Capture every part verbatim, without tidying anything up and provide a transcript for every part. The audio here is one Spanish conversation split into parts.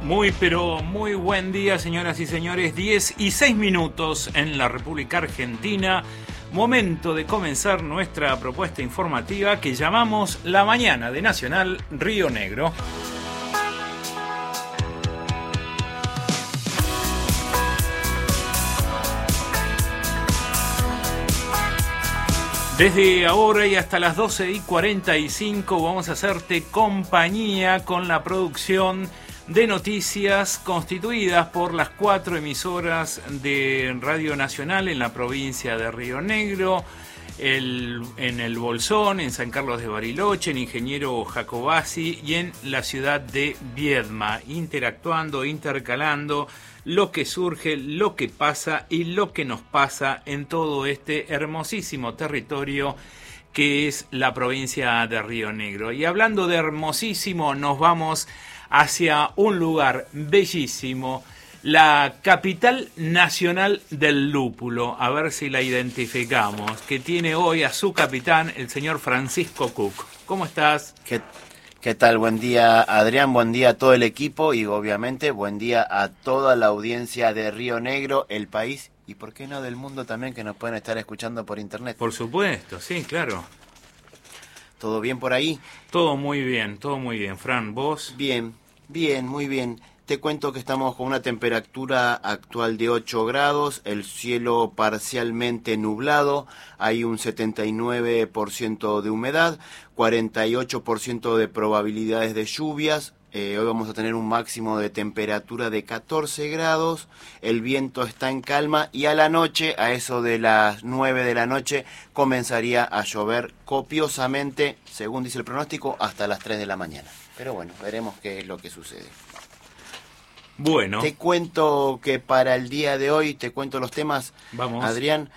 Muy, pero muy buen día, señoras y señores. diez y seis minutos en la República Argentina. Momento de comenzar nuestra propuesta informativa que llamamos La Mañana de Nacional Río Negro. Desde ahora y hasta las doce y cuarenta y cinco vamos a hacerte compañía con la producción de noticias constituidas por las cuatro emisoras de Radio Nacional en la provincia de Río Negro, el, en El Bolsón, en San Carlos de Bariloche, en Ingeniero Jacobasi y en la ciudad de Viedma, interactuando, intercalando lo que surge, lo que pasa y lo que nos pasa en todo este hermosísimo territorio que es la provincia de Río Negro. Y hablando de hermosísimo, nos vamos hacia un lugar bellísimo, la capital nacional del lúpulo, a ver si la identificamos, que tiene hoy a su capitán, el señor Francisco Cook. ¿Cómo estás? ¿Qué, qué tal? Buen día, Adrián, buen día a todo el equipo y obviamente buen día a toda la audiencia de Río Negro, el país y por qué no del mundo también, que nos pueden estar escuchando por internet. Por supuesto, sí, claro. ¿Todo bien por ahí? Todo muy bien, todo muy bien. Fran, ¿vos? Bien, bien, muy bien. Te cuento que estamos con una temperatura actual de ocho grados, el cielo parcialmente nublado, hay un setenta y nueve por ciento de humedad, cuarenta y ocho por ciento de probabilidades de lluvias. Eh, hoy vamos a tener un máximo de temperatura de catorce grados, el viento está en calma y a la noche, a eso de las nueve de la noche, comenzaría a llover copiosamente, según dice el pronóstico, hasta las tres de la mañana. Pero bueno, veremos qué es lo que sucede. Bueno. Te cuento que para el día de hoy, te cuento los temas, Vamos. Adrián.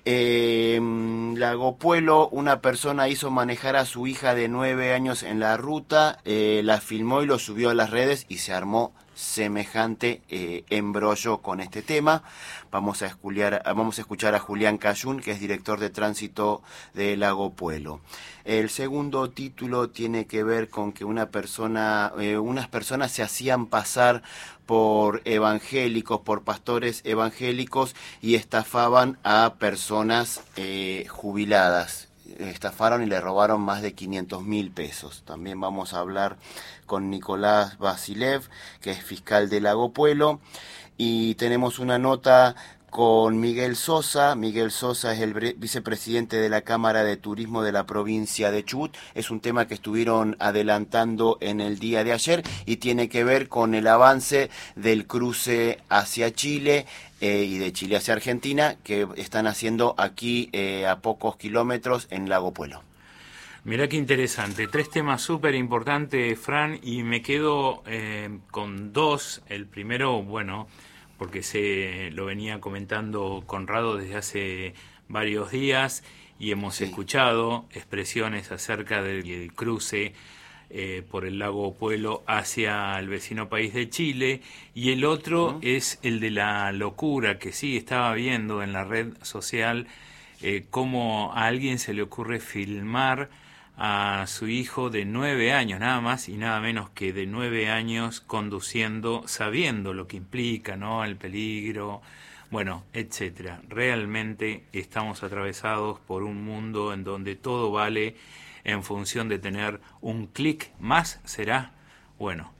Eh, Lago Puelo, una persona hizo manejar a su hija de nueve años en la ruta, eh, la filmó y lo subió a las redes y se armó semejante eh, embrollo con este tema. Vamos a, escuchar, vamos a escuchar a Julián Cayún, que es director de tránsito de Lago Puelo. El segundo título tiene que ver con que una persona, eh, unas personas se hacían pasar por evangélicos, por pastores evangélicos y estafaban a personas eh, jubiladas. Estafaron y le robaron más de quinientos mil pesos. También vamos a hablar con Nicolás Basilev, que es fiscal de Lago Puelo, y tenemos una nota con Miguel Sosa. Miguel Sosa es el vicepresidente de la Cámara de Turismo de la provincia de Chubut. Es un tema que estuvieron adelantando en el día de ayer y tiene que ver con el avance del cruce hacia Chile eh, y de Chile hacia Argentina, que están haciendo aquí eh, a pocos kilómetros en Lago Puelo. Mirá qué interesante, tres temas súper importantes, Fran, y me quedo eh, con dos. El primero, bueno, porque se lo venía comentando Conrado desde hace varios días y hemos sí. escuchado expresiones acerca del cruce eh, por el Lago Puelo hacia el vecino país de Chile, y el otro uh-huh. es el de la locura que sí estaba viendo en la red social, eh, cómo a alguien se le ocurre filmar a su hijo de nueve años, nada más y nada menos que de nueve años, conduciendo, sabiendo lo que implica, ¿no? El peligro, bueno, etcétera. Realmente estamos atravesados por un mundo en donde todo vale en función de tener un clic más, ¿será? Bueno,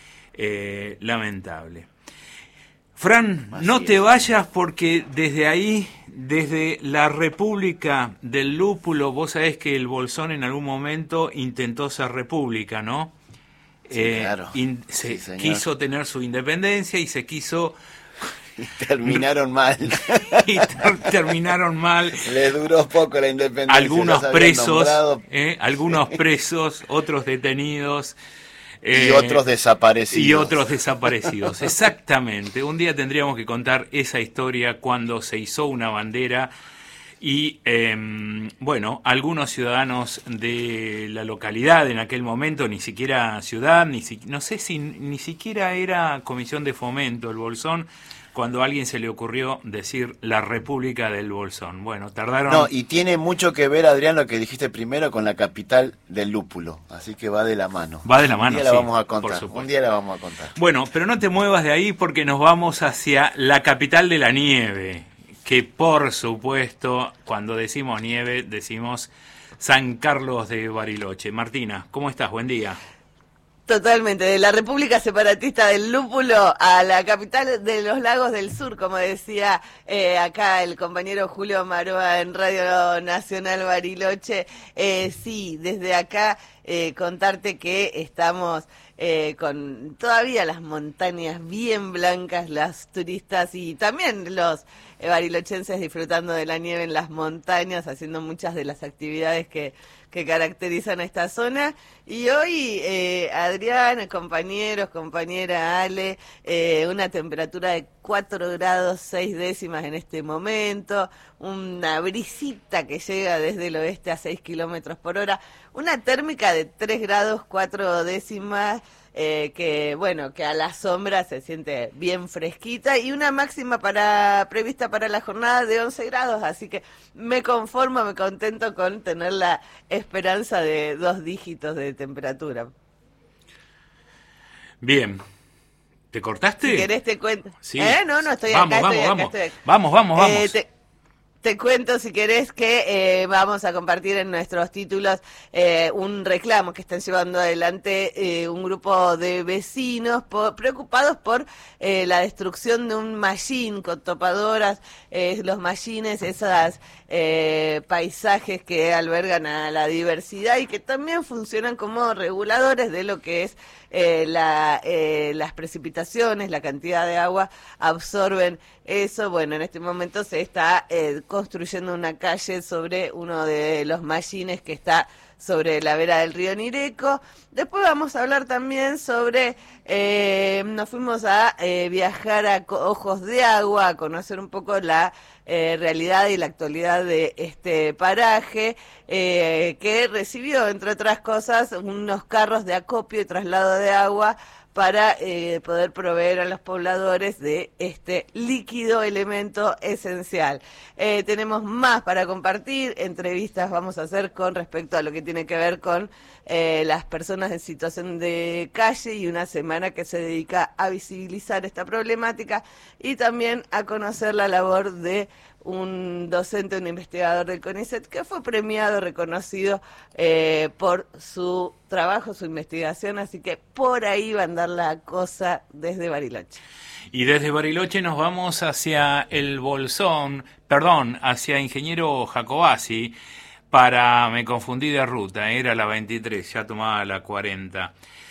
eh, lamentable. Fran, Así no te es. vayas porque desde ahí, desde la República del Lúpulo, vos sabés que el Bolsón en algún momento intentó ser república, ¿no? Sí, eh, claro. In, se sí, quiso tener su independencia y se quiso... Y terminaron mal. y ter terminaron mal. Le duró poco la independencia. Algunos presos, eh, algunos presos, otros detenidos... Y eh, otros desaparecidos. Y otros desaparecidos, exactamente. Un día tendríamos que contar esa historia cuando se izó una bandera Y eh, bueno, algunos ciudadanos de la localidad en aquel momento, ni siquiera ciudad, ni si, no sé si ni siquiera era comisión de fomento el Bolsón, cuando a alguien se le ocurrió decir la República del Bolsón. Bueno, tardaron... No, y tiene mucho que ver, Adrián, lo que dijiste primero con la capital del lúpulo, así que va de la mano. Va de la mano, Un día sí, la vamos a contar, por un día la vamos a contar. Bueno, pero no te muevas de ahí porque nos vamos hacia la capital de la nieve, que por supuesto, cuando decimos nieve, decimos San Carlos de Bariloche. Martina, ¿cómo estás? Buen día. Totalmente, de la República Separatista del Lúpulo a la capital de los Lagos del Sur, como decía eh, acá el compañero Julio Maroa en Radio Nacional Bariloche. Eh, sí, desde acá eh, contarte que estamos eh, con todavía las montañas bien blancas, las turistas y también los eh, barilochenses disfrutando de la nieve en las montañas, haciendo muchas de las actividades que que caracterizan a esta zona. Y hoy, eh, Adrián, compañeros, compañera Ale, eh, una temperatura de cuatro grados seis décimas en este momento, una brisita que llega desde el oeste a seis kilómetros por hora, una térmica de tres grados cuatro décimas, eh, que bueno, que a la sombra se siente bien fresquita, y una máxima para prevista para la jornada de once grados, así que me conformo, me contento con tener la esperanza de dos dígitos de temperatura. Bien. ¿Te cortaste? Si querés te cuento. Sí. ¿Eh? No, no, estoy vamos, acá, vamos, estoy vamos. acá, estoy acá. Vamos, vamos, vamos. Eh, te... Te cuento, si querés, que eh, vamos a compartir en nuestros títulos eh, un reclamo que están llevando adelante eh, un grupo de vecinos por, preocupados por eh, la destrucción de un mallín con topadoras, eh, los mallines, esos eh, paisajes que albergan a la diversidad y que también funcionan como reguladores de lo que es eh, la, eh, las precipitaciones, la cantidad de agua absorben eso. Bueno, en este momento se está eh, construyendo una calle sobre uno de los mallines que está sobre la vera del río Nireco. Después vamos a hablar también sobre, eh, nos fuimos a eh, viajar a Ojos de Agua, a conocer un poco la eh, realidad y la actualidad de este paraje, eh, que recibió, entre otras cosas, unos carros de acopio y traslado de agua para eh, poder proveer a los pobladores de este líquido elemento esencial. Eh, tenemos más para compartir, entrevistas vamos a hacer con respecto a lo que tiene que ver con eh, las personas en situación de calle y una semana que se dedica a visibilizar esta problemática y también a conocer la labor de un docente, un investigador del CONICET que fue premiado, reconocido eh, por su trabajo, su investigación, así que por ahí va a andar la cosa desde Bariloche. Y desde Bariloche nos vamos hacia el Bolsón, perdón, hacia Ingeniero Jacobasi, para, me confundí de ruta, era la veintitrés, ya tomaba la cuarenta.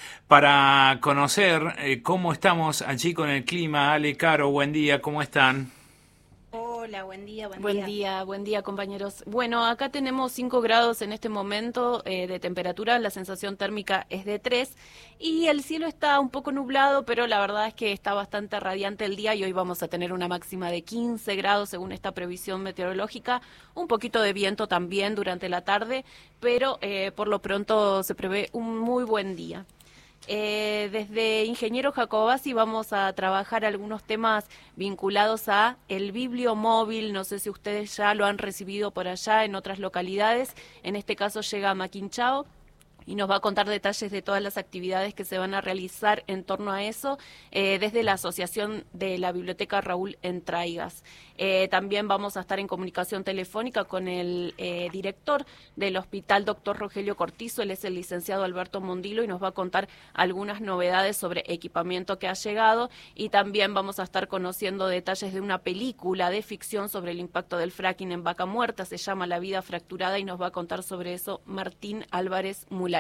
Para conocer eh, cómo estamos allí con el clima. Ale, Caro, buen día, ¿cómo están? Hola, buen día, buen, buen día. día. Buen día, compañeros. Bueno, acá tenemos cinco grados en este momento eh, de temperatura, la sensación térmica es de tres y el cielo está un poco nublado, pero la verdad es que está bastante radiante el día y hoy vamos a tener una máxima de quince grados según esta previsión meteorológica, un poquito de viento también durante la tarde, pero eh, por lo pronto se prevé un muy buen día. Eh, desde Ingeniero Jacobasi vamos a trabajar algunos temas vinculados a el bibliomóvil. No sé si ustedes ya lo han recibido por allá en otras localidades. En este caso llega a Maquinchao y nos va a contar detalles de todas las actividades que se van a realizar en torno a eso eh, desde la Asociación de la Biblioteca Raúl Entraigas. Eh, también vamos a estar en comunicación telefónica con el eh, director del hospital, doctor Rogelio Cortizo. Él es el licenciado Alberto Mondilo y nos va a contar algunas novedades sobre equipamiento que ha llegado, y también vamos a estar conociendo detalles de una película de ficción sobre el impacto del fracking en Vaca Muerta. Se llama La vida fracturada y nos va a contar sobre eso Martín Álvarez Mulali.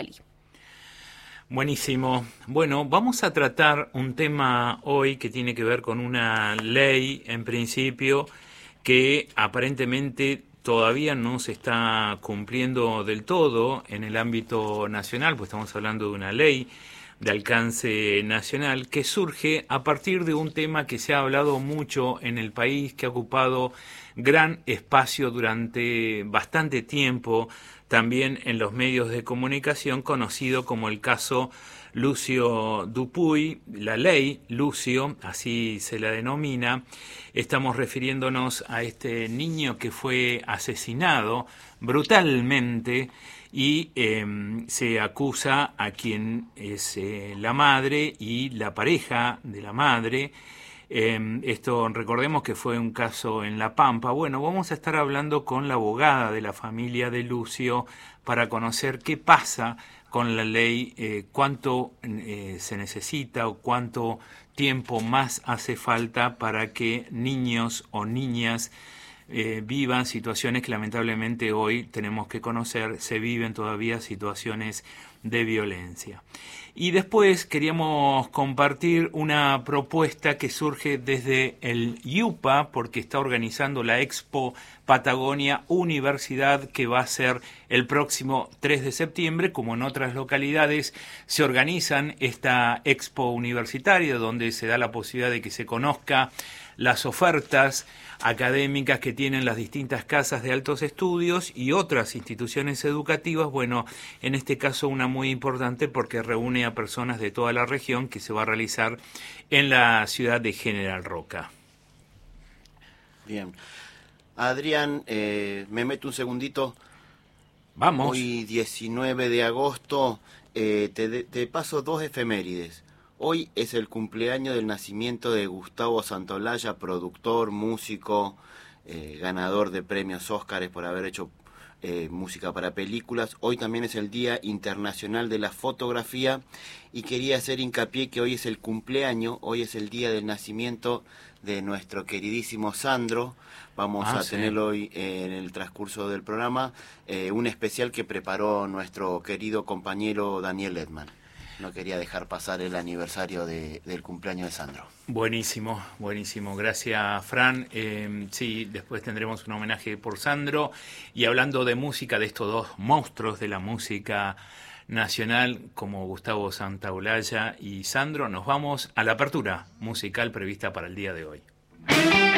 Buenísimo. Bueno, vamos a tratar un tema hoy que tiene que ver con una ley, en principio, que aparentemente todavía no se está cumpliendo del todo en el ámbito nacional, pues estamos hablando de una ley de alcance nacional, que surge a partir de un tema que se ha hablado mucho en el país, que ha ocupado gran espacio durante bastante tiempo, también en los medios de comunicación, conocido como el caso Lucio Dupuy, la ley Lucio, así se la denomina. Estamos refiriéndonos a este niño que fue asesinado brutalmente y eh, se acusa a quien es eh, la madre y la pareja de la madre. Eh, esto recordemos que fue un caso en La Pampa. Bueno, vamos a estar hablando con la abogada de la familia de Lucio para conocer qué pasa con la ley, eh, cuánto eh, se necesita o cuánto tiempo más hace falta para que niños o niñas eh, vivan situaciones que lamentablemente hoy tenemos que conocer, se viven todavía situaciones de violencia. Y después queríamos compartir una propuesta que surge desde el IUPA, porque está organizando la Expo Patagonia Universidad, que va a ser el próximo tres de septiembre, como en otras localidades se organizan esta Expo Universitaria, donde se da la posibilidad de que se conozca las ofertas académicas que tienen las distintas casas de altos estudios y otras instituciones educativas. Bueno, en este caso una muy importante porque reúne a personas de toda la región, que se va a realizar en la ciudad de General Roca. Bien. Adrián, eh, me meto un segundito. Vamos. Hoy diecinueve de agosto, eh, te, te paso dos efemérides. Hoy es el cumpleaños del nacimiento de Gustavo Santaolalla, productor, músico, eh, ganador de premios Óscares por haber hecho eh, música para películas. Hoy también es el Día Internacional de la Fotografía y quería hacer hincapié que hoy es el cumpleaños, hoy es el día del nacimiento de nuestro queridísimo Sandro. Vamos ah, a sí. tener hoy eh, en el transcurso del programa eh, un especial que preparó nuestro querido compañero Daniel Ledman. No quería dejar pasar el aniversario de, del cumpleaños de Sandro. Buenísimo, buenísimo. Gracias, Fran. Eh, sí, después tendremos un homenaje por Sandro. Y hablando de música, de estos dos monstruos de la música nacional, como Gustavo Santaolalla y Sandro, nos vamos a la apertura musical prevista para el día de hoy.